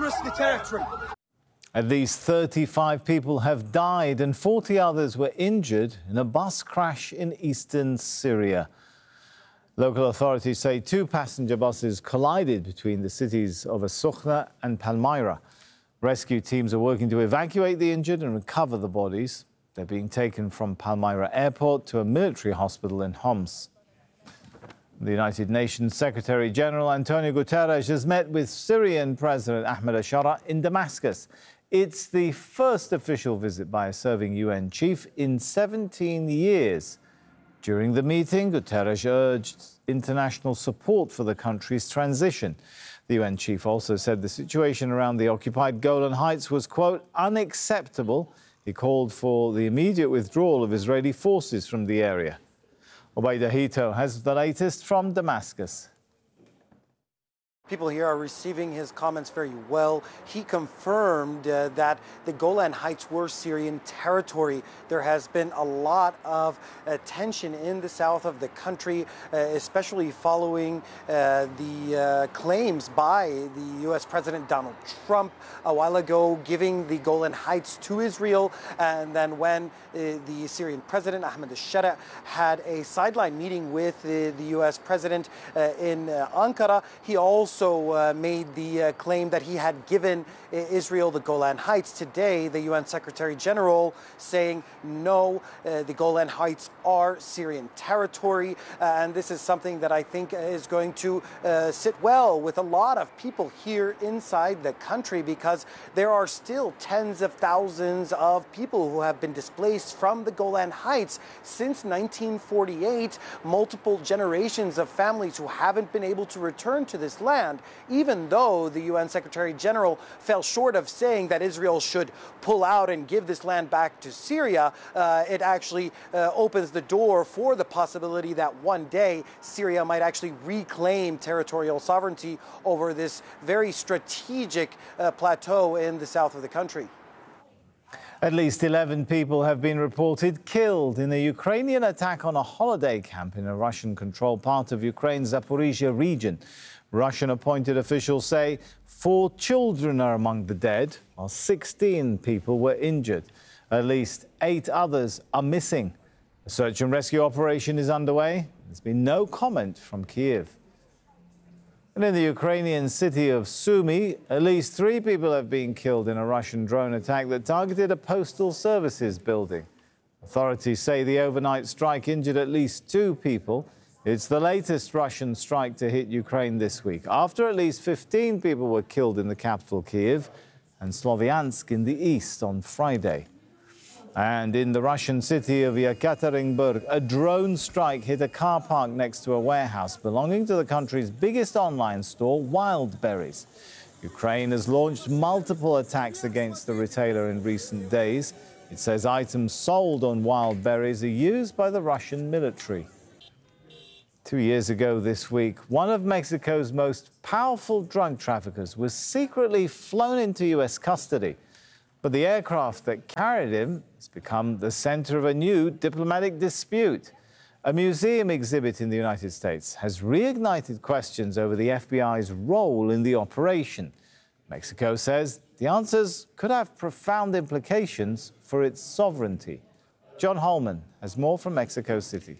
across the territory. At least 35 people have died and 40 others were injured in a bus crash in eastern Syria. Local authorities say 2 passenger buses collided between the cities of As-Sukhna and Palmyra. Rescue teams are working to evacuate the injured and recover the bodies. They're being taken from Palmyra Airport to a military hospital in Homs. The United Nations Secretary General Antonio Guterres has met with Syrian President Ahmed al-Shara in Damascus. It's the first official visit by a serving UN chief in 17 years. During the meeting, Guterres urged international support for the country's transition. The UN chief also said the situation around the occupied Golan Heights was, quote, unacceptable. He called for the immediate withdrawal of Israeli forces from the area. Obaida Hito has the latest from Damascus. People here are receiving his comments very well. He confirmed that the Golan Heights were Syrian territory. There has been a lot of tension in the south of the country, especially following the claims by the U.S. President Donald Trump a while ago, giving the Golan Heights to Israel. And then when the Syrian President Ahmed al-Shara had a sideline meeting with the U.S. President in Ankara, he also made the claim that he had given Israel the Golan Heights. Today, the UN Secretary General saying, no, the Golan Heights are Syrian territory. And this is something that I think is going to sit well with a lot of people here inside the country, because there are still tens of thousands of people who have been displaced from the Golan Heights since 1948, multiple generations of families who haven't been able to return to this land. Even though the UN Secretary General fell short of saying that Israel should pull out and give this land back to Syria, it actually opens the door for the possibility that one day Syria might actually reclaim territorial sovereignty over this very strategic plateau in the south of the country. At least 11 people have been reported killed in a Ukrainian attack on a holiday camp in a Russian-controlled part of Ukraine's Zaporizhia region. Russian-appointed officials say 4 children are among the dead, while 16 people were injured. At least 8 others are missing. A search and rescue operation is underway. There's been no comment from Kyiv. And in the Ukrainian city of Sumy, at least 3 people have been killed in a Russian drone attack that targeted a postal services building. Authorities say the overnight strike injured at least 2 people. It's the latest Russian strike to hit Ukraine this week, after at least 15 people were killed in the capital, Kyiv, and Sloviansk in the east on Friday. And in the Russian city of Yekaterinburg, a drone strike hit a car park next to a warehouse belonging to the country's biggest online store, Wildberries. Ukraine has launched multiple attacks against the retailer in recent days. It says items sold on Wildberries are used by the Russian military. 2 years ago this week, one of Mexico's most powerful drug traffickers was secretly flown into U.S. custody. But the aircraft that carried him has become the center of a new diplomatic dispute. A museum exhibit in the United States has reignited questions over the FBI's role in the operation. Mexico says the answers could have profound implications for its sovereignty. John Holman has more from Mexico City.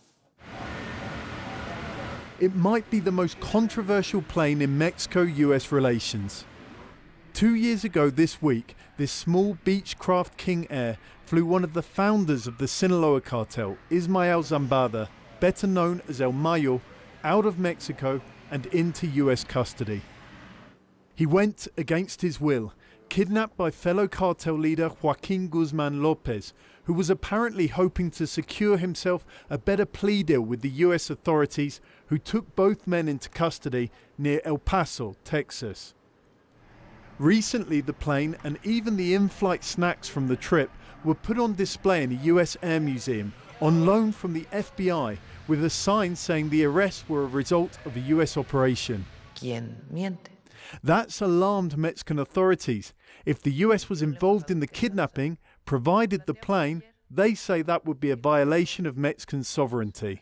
It might be the most controversial plane in Mexico-US relations. 2 years ago this week, this small Beechcraft King Air flew one of the founders of the Sinaloa cartel, Ismael Zambada, better known as El Mayo, out of Mexico and into US custody. He went against his will, kidnapped by fellow cartel leader Joaquin Guzman Lopez, who was apparently hoping to secure himself a better plea deal with the US authorities, who took both men into custody near El Paso, Texas. Recently, the plane and even the in-flight snacks from the trip were put on display in a US Air Museum on loan from the FBI, with a sign saying the arrests were a result of a US operation. ¿Quién miente? That's alarmed Mexican authorities. If the US was involved in the kidnapping, provided the plane, they say that would be a violation of Mexican sovereignty.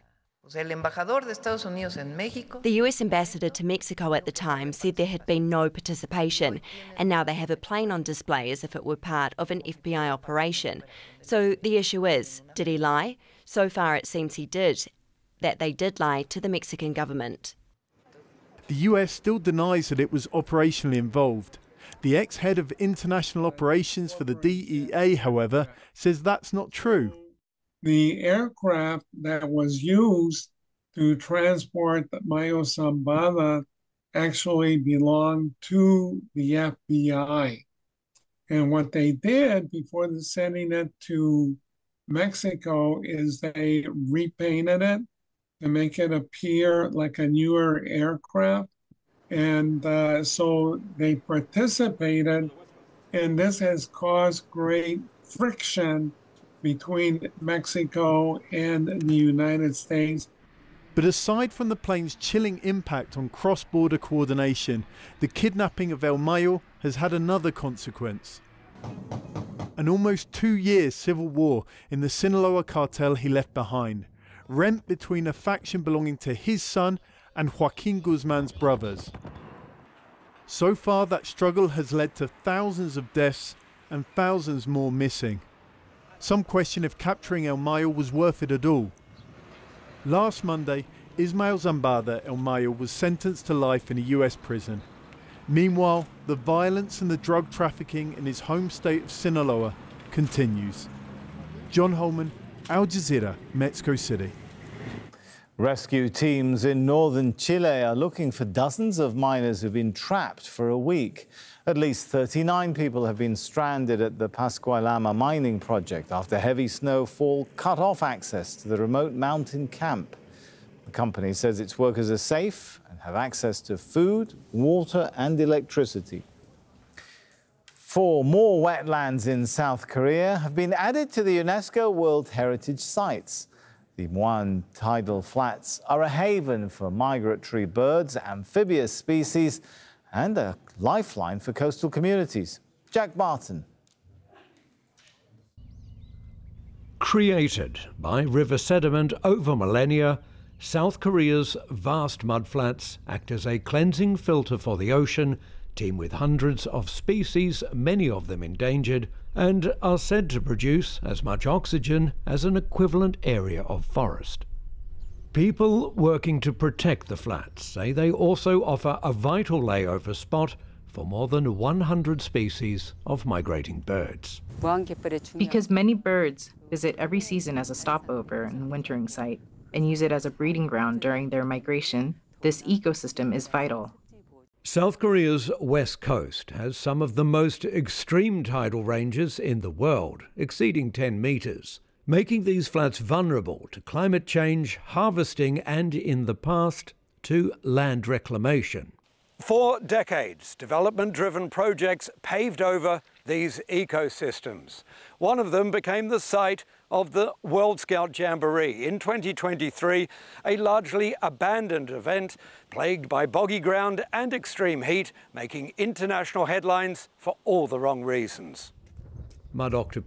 The US ambassador to Mexico at the time said there had been no participation, and now they have a plane on display as if it were part of an FBI operation. So the issue is, did he lie? So far it seems he did, that they did lie to the Mexican government. The US still denies that it was operationally involved. The ex-head of international operations for the DEA, however, says that's not true. The aircraft that was used to transport Mayo Zambada actually belonged to the FBI. And what they did before sending it to Mexico is they repainted it to make it appear like a newer aircraft. And so they participated, and this has caused great friction between Mexico and the United States. But aside from the plane's chilling impact on cross-border coordination, the kidnapping of El Mayo has had another consequence. An almost 2-year civil war in the Sinaloa cartel he left behind, rent between a faction belonging to his son and Joaquin Guzman's brothers. So far, that struggle has led to thousands of deaths and thousands more missing. Some question if capturing El Mayo was worth it at all. Last Monday, Ismael Zambada El Mayo was sentenced to life in a US prison. Meanwhile, the violence and the drug trafficking in his home state of Sinaloa continues. John Holman, Al Jazeera, Mexico City. Rescue teams in northern Chile are looking for dozens of miners who've been trapped for a week. At least 39 people have been stranded at the Pascualama mining project after heavy snowfall cut off access to the remote mountain camp. The company says its workers are safe and have access to food, water and electricity. 4 more wetlands in South Korea have been added to the UNESCO World Heritage Sites. The Muan tidal flats are a haven for migratory birds, amphibious species, and a lifeline for coastal communities. Jack Barton. Created by river sediment over millennia, South Korea's vast mudflats act as a cleansing filter for the ocean, teem with hundreds of species, many of them endangered, and are said to produce as much oxygen as an equivalent area of forest. People working to protect the flats say they also offer a vital layover spot for more than 100 species of migrating birds. Because many birds visit every season as a stopover and wintering site and use it as a breeding ground during their migration, this ecosystem is vital. South Korea's west coast has some of the most extreme tidal ranges in the world, exceeding 10 meters, making these flats vulnerable to climate change, harvesting, and in the past, to land reclamation. For decades, development-driven projects paved over these ecosystems. One of them became the site of the World Scout Jamboree in 2023, a largely abandoned event plagued by boggy ground and extreme heat, making international headlines for all the wrong reasons. Mud octopus